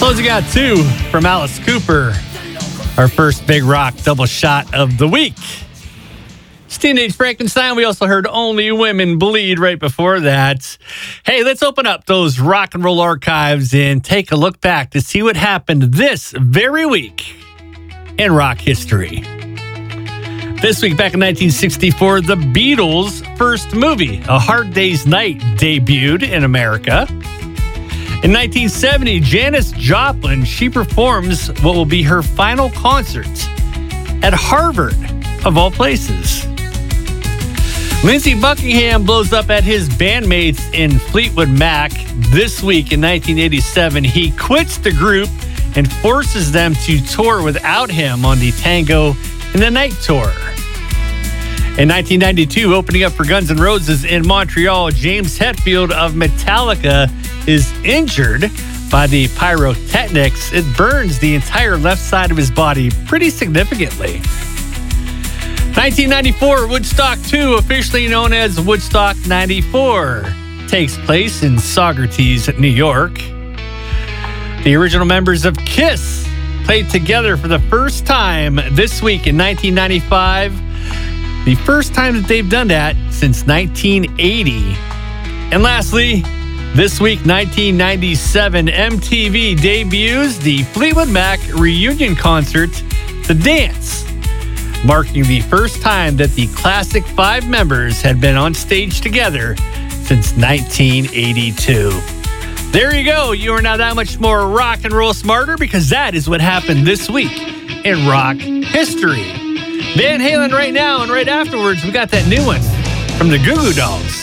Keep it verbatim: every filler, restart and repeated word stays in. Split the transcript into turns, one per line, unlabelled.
Closing out two from Alice Cooper, our first big rock double shot of the week. It's Teenage Frankenstein. We also heard Only Women Bleed right before that. Hey, let's open up those rock and roll archives and take a look back to see what happened this very week in rock history. This week, back in nineteen sixty-four, the Beatles' first movie, A Hard Day's Night, debuted in America. In nineteen seventy, Janis Joplin, she performs what will be her final concert at Harvard, of all places. Lindsey Buckingham blows up at his bandmates in Fleetwood Mac. This week in nineteen eighty-seven, he quits the group and forces them to tour without him on the Tango in the Night tour. In nineteen ninety-two, opening up for Guns N' Roses in Montreal, James Hetfield of Metallica is injured by the pyrotechnics. It burns the entire left side of his body pretty significantly. nineteen ninety-four, Woodstock two, officially known as Woodstock ninety-four, takes place in Saugerties, New York. The original members of Kiss played together for the first time this week in nineteen ninety-five. The first time that they've done that since nineteen eighty. And lastly, this week, nineteen ninety-seven, M T V debuts the Fleetwood Mac reunion concert, The Dance, marking the first time that the classic five members had been on stage together since nineteen eighty-two. There you go. You are now that much more rock and roll smarter because that is what happened this week in rock history. Van Halen right now, and right afterwards, we got that new one from the Goo Goo Dolls.